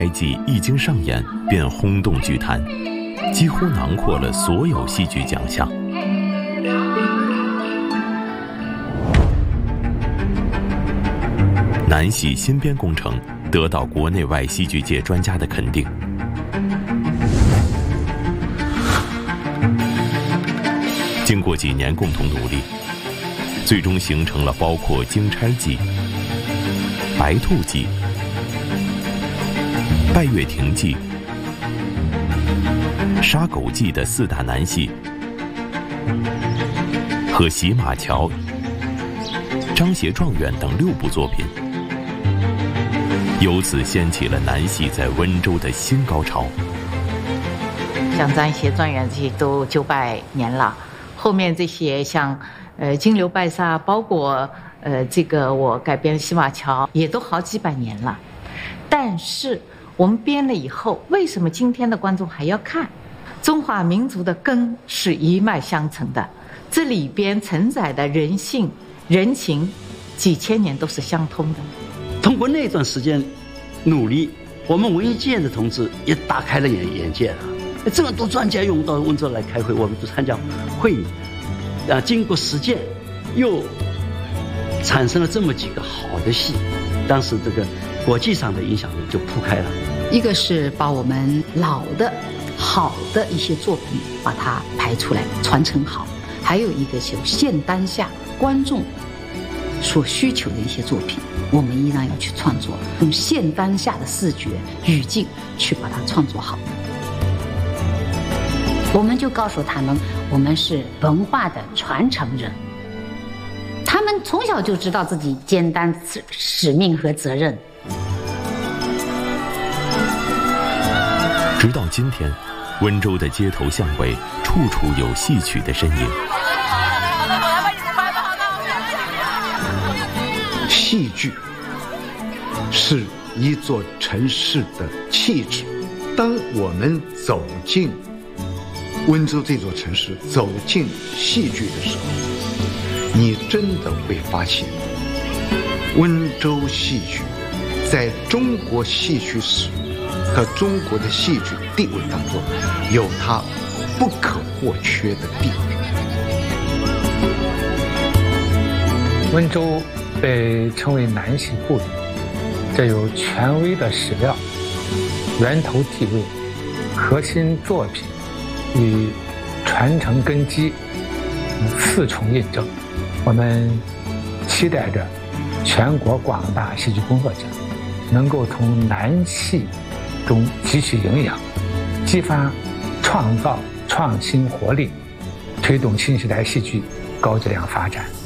该季一经上演便轰动剧坛，几乎囊括了所有戏剧奖项。南戏新编工程得到国内外戏剧界专家的肯定。经过几年共同努力，最终形成了包括《京差记》、《白兔记》、《拜月亭记》、《杀狗记》的4大南戏和《洗马桥》、《张协状元》等6部作品，由此掀起了南戏在温州的新高潮。 像《张协状元》这些都900年了，后面这些像金流拜撒，包括这个我改编的《洗马桥》，也都好几百年了。但是我们编了以后，为什么今天的观众还要看？中华民族的根是一脉相承的，这里边承载的人性、人情，几千年都是相通的。 通过那段时间努力，我们文艺界的同志也打开了眼界了。这么多专家用到温州来开会，我们都参加会议，经过实践，又产生了这么几个好的戏，当时这个国际上的影响力就铺开了。 一个是把我们老的、好的一些作品把它排出来传承好，还有一个就是现当下观众所需求的一些作品，我们依然要去创作，用现当下的视觉语境去把它创作好。我们就告诉他们，我们是文化的传承人，他们从小就知道自己肩担使命和责任。 直到今天，温州的街头巷尾处处有戏曲的身影。 戏剧是一座城市的气质。当我们走进温州这座城市，走进戏剧的时候，你真的会发现，温州戏剧在中国戏曲史和中国的戏剧地位当中，有它不可或缺的地位。 温州被称为南戏故里，这有权威的史料、源头地位、核心作品与传承根基4重印证。我们期待着全国广大戏剧工作者能够从南戏中汲取营养，激发创造创新活力，推动新时代戏剧高质量发展。